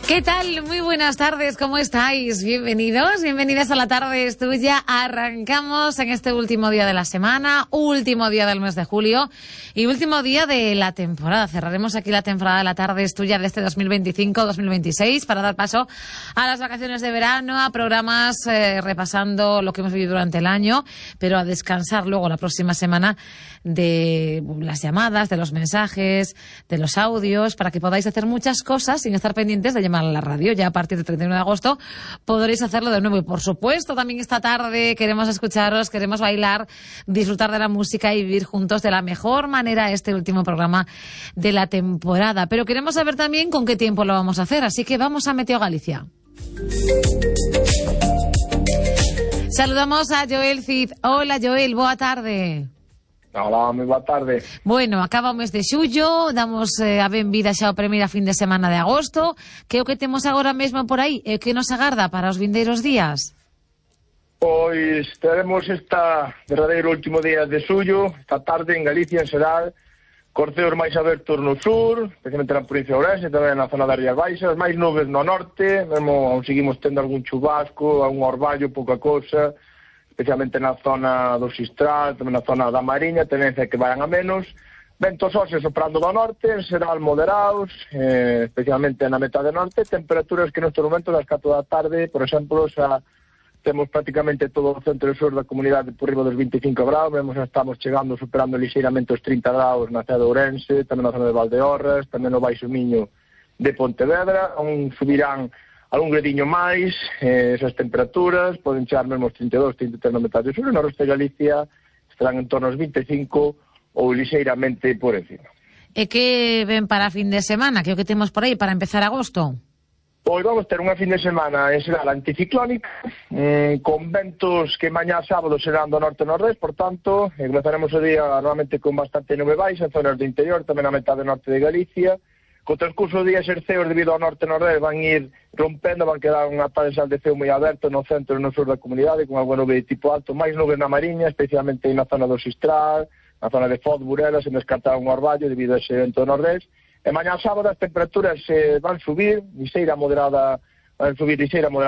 ¿Qué tal? Muy buenas tardes, ¿cómo estáis? Bienvenidos, bienvenidas a La Tarde es Tuya. Arrancamos en este último día de la semana, último día del mes de julio y último día de la temporada. Cerraremos aquí la temporada de La Tarde es Tuya de este 2025-2026 para dar paso a las vacaciones de verano, a programas repasando lo que hemos vivido durante el año, pero a descansar luego la próxima semana de las llamadas, de los mensajes, de los audios, para que podáis hacer muchas cosas sin estar pendientes de llamar a la radio. Ya a partir del 31 de agosto podréis hacerlo de nuevo. Y por supuesto, también esta tarde queremos escucharos, queremos bailar, disfrutar de la música y vivir juntos de la mejor manera este último programa de la temporada. Pero queremos saber también con qué tiempo lo vamos a hacer, así que vamos a Meteo Galicia. Saludamos a Joel Cid. Hola Joel, boa tarde. Hola, moi boa tarde. Bueno, acaba o mes de xullo, damos a benvida xa ao primeiro fin de semana de agosto. Que é o que temos agora mesmo por aí? E que nos agarda para os vindeiros días? Pois teremos esta derradeiro último día de xullo, esta tarde en Galicia en xeral, corceos máis abertos no sur, especialmente na provincia de Ourense, tamén na zona das Rías Baixas, máis nubes no norte, mesmo seguimos tendo algún chubasco, algún orballo, pouca cousa, especialmente na zona do Xistral, tamén na zona da Mariña, tendencia que vayan a menos. Ventos óseos soprando do norte, en xeral moderados, especialmente na metade norte, temperaturas que nestes momentos das 4 da tarde, por exemplo, xa temos prácticamente todo o centro e sur da comunidade por riba dos 25 graus, vemos que estamos chegando, superando lixeiramente os 30 graus na cidade de Ourense, tamén na zona de Valdeorras, tamén no Baixo Miño de Pontevedra, onde subirán algún gradiño máis, esas temperaturas poden chegar mesmo aos 32, 33 na metade sur, e no resto de Galicia estarán en torno aos 25 ou lixeiramente por encima. E que ven para fin de semana? Que é o que temos por aí para empezar agosto? Pois vamos ter unha fin de semana en xeral anticiclónica, con ventos que mañá sábado serán do norte-nordés, por tanto, comezaremos o día normalmente con bastante nube baixa en zonas do interior, tamén na metade norte de Galicia. Co transcurso do día xerceos debido ao norte-nordés van ir rompendo, van quedar unha padesal de ceo moi aberto no centro e no sur da comunidade, con algo nube de tipo alto, máis nubes na Mariña, especialmente na zona do Xistral, na zona de Foz, Burela, sen descartar un orballo debido a ese vento nordés. E mañá sábado as temperaturas van subir, van subir liseira moderada